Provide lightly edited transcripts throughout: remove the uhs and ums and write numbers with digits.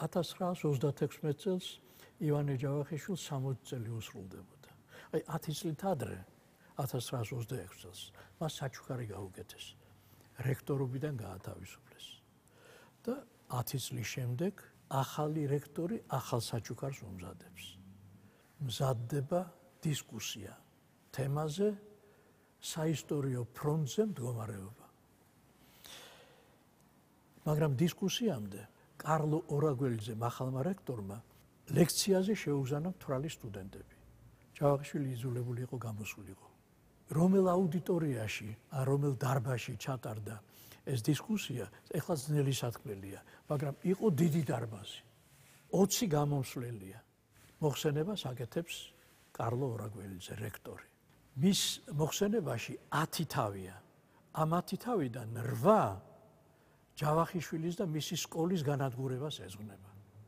1936 წელს ივანე ჯავახიშვილს 60 წელი უსრულდებოდა. აი 10 წლით ადრე 1926 წელს მას საჩუქარი გაუკეთეს. რექტორობიდან გაათავისუფლეს. და 10 წლის შემდეგ ახალი რექტორი ახალ საჩუქარს უმზადებს. მზადდება დისკუსია თემაზე საისტორიო ფრონტზე მდგომარეობა. მაგრამ დისკუსიამდე კარლო ორაგველიძემ ახალმა რექტორმა ლექციაზე შეუგზავნა მთვრალი სტუდენტები. ჯავახიშვილი იძულებული იყო გამოსულიყო. რომელ აუდიტორიაში, ან რომელ დარბაზში ჩატარდა ეს დისკუსია, ეხლა ძნელი სათქმელია, მაგრამ იყო დიდი დარბაზი. 20 გამომსვლელია. მოხსენებას აკეთებს კარლო ორაგველიძე, რექტორი. მის მოხსენებაში 10 თავია. ამ 10 თავიდან 8 ჯავახიშვილის და მისი სკოლის განადგურებას ეძღვნება.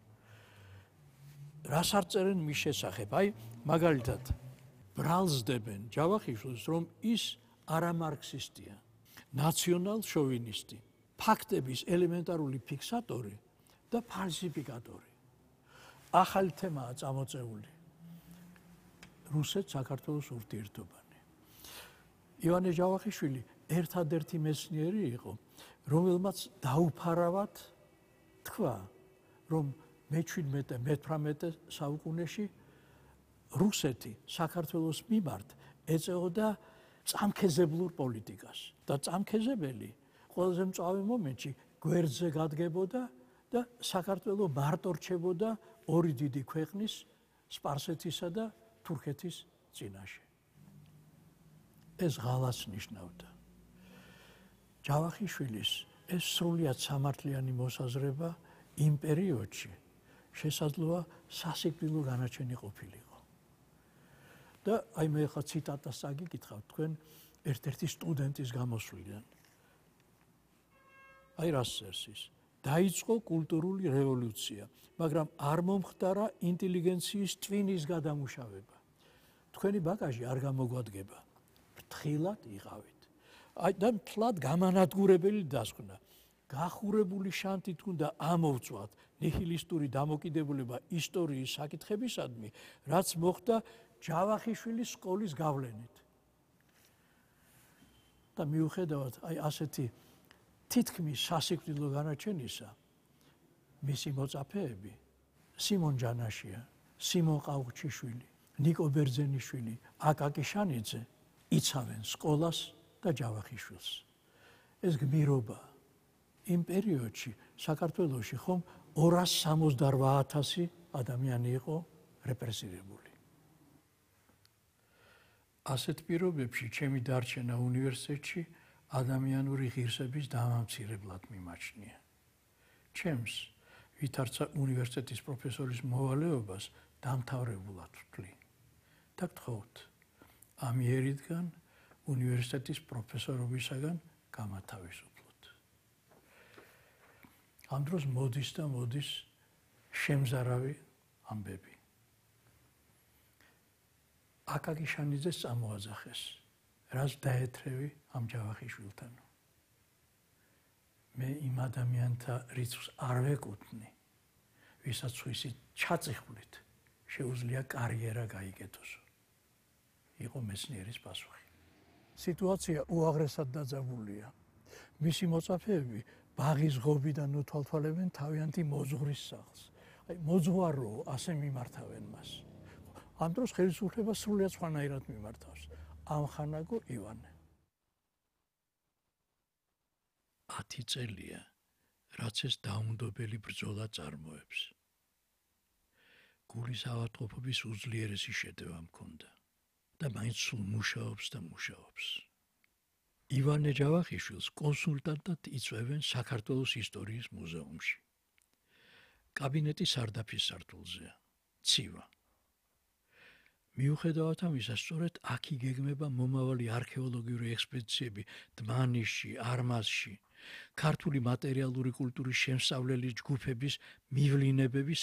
რას არ წერენ მის შესახებ? აი, მაგალითად, ბრალსდებენ ჯავახიშვილს, რომ ის არამარქსისტია, ნაციონალ-შოვინისტი, ფაქტების ელემენტარული ფიქსატორი და ფალსიფიკატორი. ახალი თემაა წამოწეული. რუსეთ-საქართველოს ურთიერთობანი. ივანე ჯავახიშვილი ერთადერთი მეცნიერი იყო, რომელმაც დაუფარავად თქვა, რომ მე-17-მე-18 საუკუნეში რუსეთი საქართველოს მიმართ ეწეოდა წამქეზებლურ პოლიტიკას და წამქეზებელი ყველაზე მწვავე მომენტში გვერდზე გადგებოდა და საქართველო მარტო რჩებოდა ორი დიდი ქვეყნის სპარსეთისა და თურქეთის წინაშე. ეს ღალატს ნიშნავდა. ჯავახიშვილის ეს სრულიად სამართლიანი მოსაზრება იმ პერიოდში შესაძლოა სასიკვდილო განაჩენი ყოფილიყო. და აი მე ხა ციტატას წაგიკითხავთ თქვენ ერთ-ერთი სტუდენტის გამოსვლიდან. აი რას წერს ის? დაიწყო კულტურული რევოლუცია, მაგრამ არ მომხდარა ინტელიგენციის ტვინის გადამუშავება. თქვენი ბაგაჟი არ გამოგვადგება. ფრთხილად იყავით. აი და მთლად გამანადგურებელი დასკვნა. გახურებული შანტით უნდა ამოვწვათ ნიჰილისტური დამოკიდებულება ისტორიის საკითხებისადმი, რაც მოხდა ჯავახიშვილის სკოლის გავლენით. და მიუხედავად აი ასეთი თითქმის სასიკვდილო განაჩენისა, მისი მოწაფეები სიმონ ჯანაშია, სიმონ ყაუხჩიშვილი, ნიკო ბერძენიშვილი, აკაკი შანიძე იცავენ სკოლას და ჯავახიშვილს. ეს გმირობა იმ პერიოდში საქართველოში ხომ 268,000 ადამიანი იყო რეპრესირებული. ასეთ პირობებში ჩემი დარჩენა უნივერსიტეტში ადამიანური ღირსების დამამცირებლად მიმაჩნია. ჩემს ვითარცა უნივერსიტეტის პროფესორის მოვალეობას დამთავრებულად ვთვლი. და გთხოვთ, ამიერიდან უნივერსიტეტის პროფესორობისაგან გამათავისუფლოთ. ამ დროს მოდის და მოდის შემზარავი ამბები. აკაკი შანიძეს წამოაძახეს, რას დაეთრევი ამ ჯავახიშვილთან. მე იმ ადამიანთა რიცხვს არ ვეკუთვნი, ვისაც ხისი ჩაწიხვლით შეუძლია კარიერა გაიკეთოსო. იყო მეცნიერის პასუხი. სიტუაცია უაღრესად დაძაბულია. მისი მოწაფეები ბაღის ღობიდან უთვალთვალებენ თავიანთი მოძღვრის სახლს. აი მოძღვაროო, ასე მიმართავენ მას. ამ დროს ხელისუფლება სრულიად სხვანაირად მიმართავს. ამხანაგო ივანე. 10 წელია, რაც ეს დაუნდობელი ბრძოლა წარმოებს. გულის ავადმყოფობის უძლიერესი შეტევა მქონდა და მაინც სულ მუშაობს და მუშაობს. ივანე ჯავახიშვილს კონსულტანტად იწვევენ საქართველოს ისტორიის მუზეუმში. კაბინეტი სარდაფის სართულზეა, ცივა. მიუხედავად ამისა, სწორედ აქ იგეგმება მომავალი არქეოლოგიური ექსპედიციები დმანისში, არმაზში, ქართული მატერიალური კულტურის შემსწავლელი ჯგუფების მივლინებების